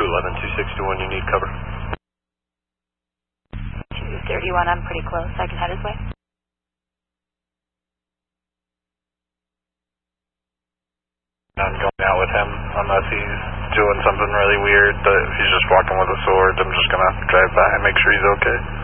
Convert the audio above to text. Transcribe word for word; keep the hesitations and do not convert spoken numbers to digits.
eleven two sixty-one, you need cover. two thirty-one, I'm pretty close. I can head his way. Not going out with him unless he's doing something really weird, but if he's just walking with a sword, I'm just going to drive by and make sure he's okay.